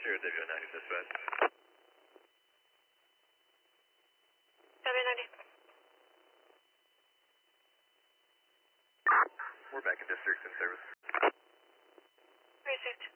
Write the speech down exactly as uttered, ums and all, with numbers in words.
zero Division ninety dispatch. W ninety. We're back in district in service. Received.